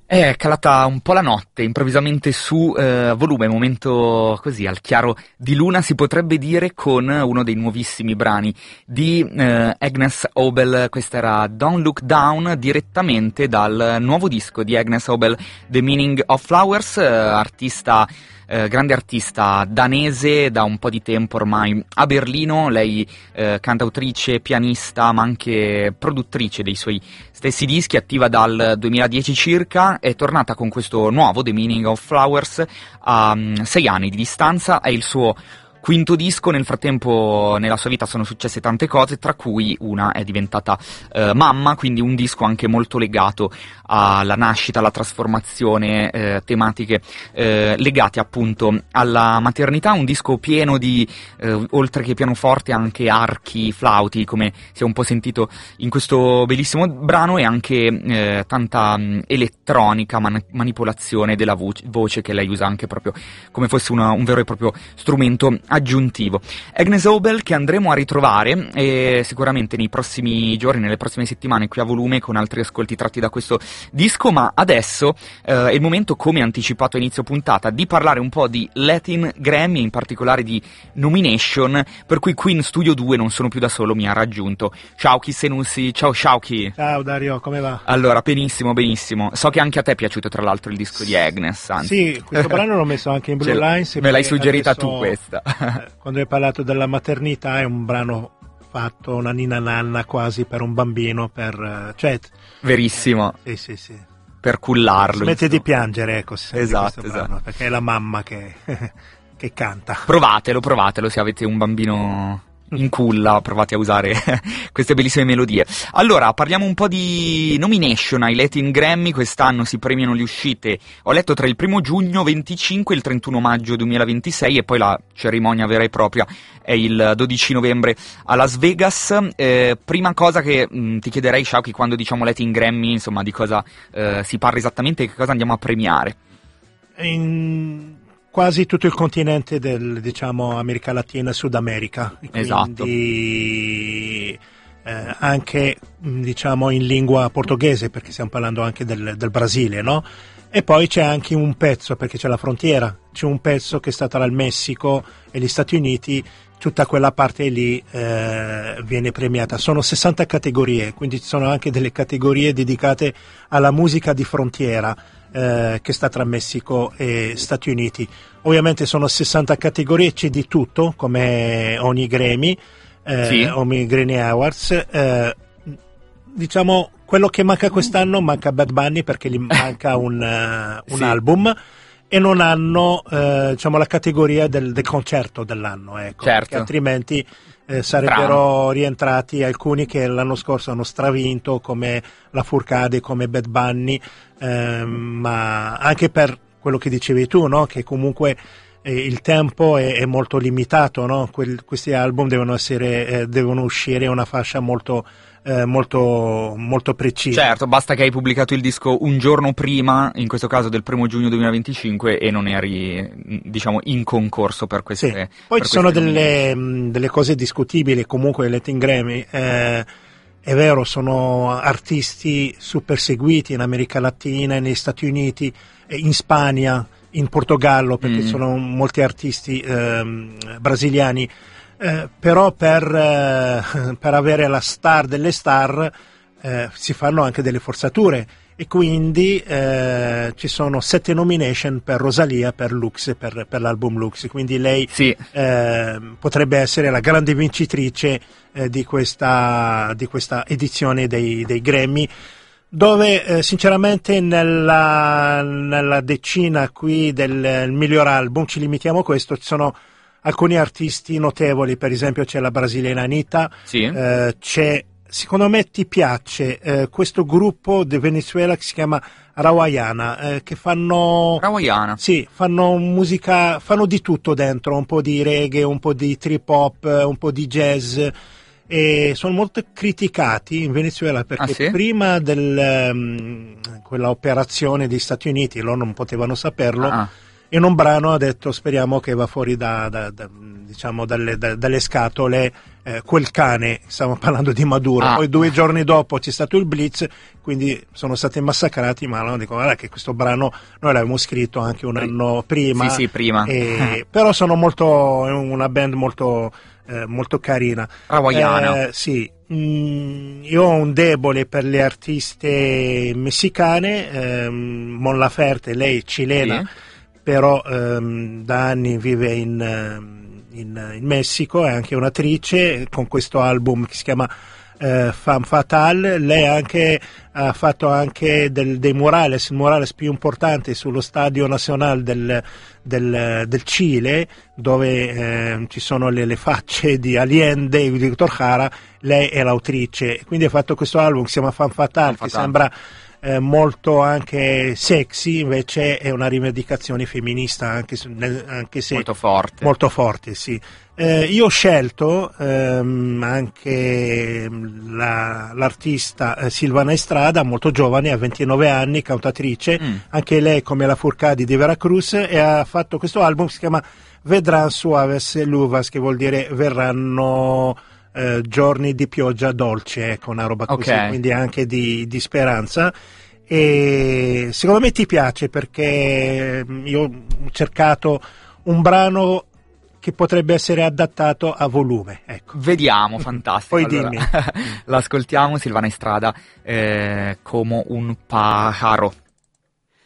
È calata un po' la notte, improvvisamente su volume, momento così al chiaro di luna, si potrebbe dire, con uno dei nuovissimi brani di Agnes Obel. Questa era Don't Look Down, direttamente dal nuovo disco di Agnes Obel, The Meaning of Flowers, grande artista danese da un po' di tempo ormai a Berlino. Lei cantautrice, pianista, ma anche produttrice dei suoi stessi dischi, attiva dal 2010 circa, è tornata con questo nuovo The Meaning of Flowers a 6 anni di distanza. È il suo quinto disco. Nel frattempo nella sua vita sono successe tante cose, tra cui una è diventata mamma, quindi un disco anche molto legato alla nascita, alla trasformazione, tematiche legate appunto alla maternità. Un disco pieno di, oltre che pianoforte, anche archi, flauti, come si è un po' sentito in questo bellissimo brano, e anche tanta elettronica, manipolazione della voce che lei usa anche proprio come fosse un vero e proprio strumento aggiuntivo. Agnes Obel, che andremo a ritrovare sicuramente nei prossimi giorni, nelle prossime settimane, qui a volume, con altri ascolti tratti da questo disco. Ma adesso è il momento, come anticipato a inizio puntata, di parlare un po' di Latin Grammy, in particolare di nomination, per cui qui in Studio 2 non sono più da solo, mi ha raggiunto Shauki Senussi. Ciao Shauki. Ciao Dario, come va? Allora, benissimo, benissimo. So che anche a te è piaciuto tra l'altro il disco di Agnes, anzi. Sì, questo brano l'ho messo anche in Blue Lines. Me l'hai suggerita adesso, tu questa. Quando hai parlato della maternità, è un brano fatto, una ninna nanna quasi per un bambino, per Chet. Verissimo. Sì. Per cullarlo. Smette di piangere, ecco. Esatto. Brano, perché è la mamma che canta. Provatelo se avete un bambino in culla, provate a usare queste bellissime melodie. Allora, parliamo un po' di nomination ai Latin Grammy. Quest'anno si premiano le uscite, ho letto, tra il 1 giugno 25 e il 31 maggio 2026, e poi la cerimonia vera e propria è il 12 novembre a Las Vegas. Prima cosa che ti chiederei, Shauki, quando diciamo Latin Grammy, insomma, di cosa si parla esattamente e che cosa andiamo a premiare? In quasi tutto il continente diciamo America Latina e Sud America, esatto. Quindi anche diciamo in lingua portoghese, perché stiamo parlando anche del Brasile, no? E poi c'è anche un pezzo, perché c'è la frontiera, c'è un pezzo che sta tra il Messico e gli Stati Uniti. Tutta quella parte lì viene premiata. Sono 60 categorie, quindi ci sono anche delle categorie dedicate alla musica di frontiera, che sta tra Messico e Stati Uniti. Ovviamente sono 60 categorie, c'è di tutto, come ogni Grammy, sì. ogni Grammy Awards. Diciamo, quello che manca quest'anno, manca Bad Bunny, perché gli manca un sì. album, e non hanno diciamo la categoria del concerto dell'anno, ecco, certo. Perché altrimenti sarebbero rientrati alcuni che l'anno scorso hanno stravinto, come la Furcade, come Bad Bunny, ma anche per quello che dicevi tu, no? Che comunque il tempo è molto limitato, no? Questi album devono uscire una fascia molto precisa. Certo, basta che hai pubblicato il disco un giorno prima, in questo caso del 1 giugno 2025, e non eri, diciamo, in concorso per queste. Sì. Poi ci sono delle cose discutibili. Comunque i Latin Grammy, è vero, sono artisti super seguiti in America Latina, negli Stati Uniti, in Spagna, in Portogallo, perché sono molti artisti brasiliani. Però per avere la star delle star si fanno anche delle forzature, e quindi ci sono 7 nomination per Rosalia, per Lux, per l'album Lux, quindi lei sì. Potrebbe essere la grande vincitrice di questa edizione dei Grammy, dove sinceramente nella decina qui del miglior album, ci limitiamo a questo, ci sono alcuni artisti notevoli. Per esempio c'è la brasiliana Anitta, sì. C'è, secondo me ti piace, questo gruppo di Venezuela che si chiama Rawayana, che fanno musica, fanno di tutto dentro, un po' di reggae, un po' di trip hop, un po' di jazz, e sono molto criticati in Venezuela perché sì? prima quella operazione degli Stati Uniti, loro non potevano saperlo, in un brano ha detto speriamo che va fuori diciamo dalle scatole quel cane, stiamo parlando di Maduro. Poi 2 giorni dopo c'è stato il blitz, quindi sono stati massacrati, ma no, dico guarda che questo brano noi l'avevamo scritto anche un anno prima, sì, prima. Però sono una band molto carina, hawaiana. sì. Io ho un debole per le artiste messicane, Mon Laferte, lei è cilena, però da anni vive in Messico, è anche un'attrice con questo album che si chiama Femme Fatale. Lei ha fatto anche dei murales, il murales più importante sullo Stadio Nacional del Cile, dove ci sono le facce di Allende e Víctor Jara. Lei è l'autrice, quindi ha fatto questo album che si chiama Femme Fatale, che sembra molto anche sexy, invece è una rivendicazione femminista, anche se molto forte, sì. Io ho scelto anche l'artista Silvana Estrada, molto giovane, ha 29 anni, cantatrice, anche lei come la Furcadi di Veracruz, e ha fatto questo album che si chiama Vedrán Suaves Luvas, che vuol dire verranno giorni di pioggia dolce, ecco, una roba così, quindi anche di speranza. E secondo me ti piace, perché io ho cercato un brano che potrebbe essere adattato a volume, ecco. Vediamo, fantastico. Poi allora, dimmi. l'ascoltiamo, Silvana Estrada, come un pájaro.